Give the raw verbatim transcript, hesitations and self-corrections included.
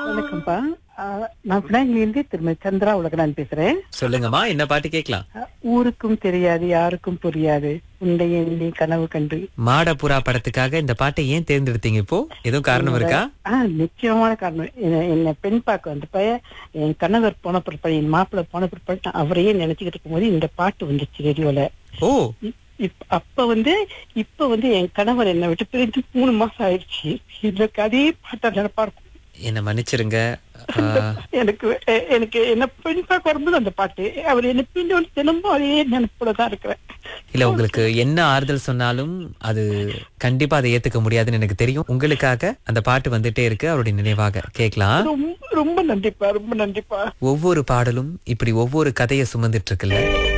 வணக்கம்ப்பா. ஆ, நான் பினாங்கிலிருந்து திருமதி சந்திரா உலகநாதன் பேசுறேன். சொல்லுங்கம்மா, என்ன பாட்டு கேட்கலாம்? அ, ஊருக்கும் தெரியாது யாருக்கும் புரியாது உன்னை எண்ணி கனவு கண்டு. மாடப்புறா படத்துக்காக இந்த பாட்டை ஏன் தேர்ந்தெடுத்தீங்க இப்போ? எதுவும் காரணம் இருக்கா? ஆ, நிச்சயமான காரணம். என்ன- என்ன பெண் பார்க்க வந்த பையன் என் கணவர் போன பிற்பாடு, என் மாப்பிள்ளை போன பிற்பாடு நான் அவரையே நினைச்சுக்கிட்டு இருக்கும்போது இந்த பாட்டு வந்துச்சு ரேடியோல. ஓ, இப்- அப்ப வந்து இப்ப வந்து என் கணவர் என்னை விட்டு பிரிஞ்சு மூணு மாசம் ஆயிடுச்சு. எனக்கு அதே பாட்டா நினைப்பா இருக்கும். என்ன மன்னிச்சிருங்க. ஆ, எனக்கு எ- எனக்கு என்ன பெண் பார்க்க வரும்போது அந்த பாட்டு, அவர் என்ன பின்னோடு தினமும் அதே நினைப்புலதான் இருக்கிறேன். இல்ல, உங்களுக்கு என்ன ஆறுதல் சொன்னாலும் அது கண்டிப்பா அதை ஏத்துக்க முடியாதுன்னு எனக்கு தெரியும். உங்களுக்காக அந்த பாட்டு வந்துட்டே இருக்கு, அவருடைய நினைவாக கேட்கலாம். ரொம்ப ரொம்ப நன்றிப்பா, ரொம்ப நன்றிப்பா. ஒவ்வொரு பாடலும் இப்படி ஒவ்வொரு கதையை சுமந்துட்டு இருக்குல்ல.